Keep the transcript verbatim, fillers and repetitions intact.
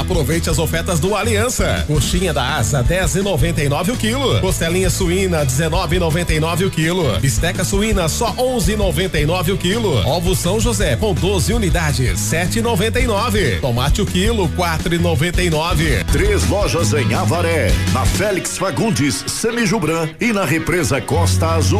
Aproveite as ofertas do Aliança. Coxinha da Asa dez e noventa e nove o quilo. Costelinha suína dezenove e noventa e nove o quilo. Bisteca suína só onze e noventa e nove o quilo. Ovo São José com doze unidades sete e noventa e nove. Tomate o quilo quatro e noventa e nove. Três lojas em Avaré, na Félix Fagundes, Semijubran e na Represa Costa Azul.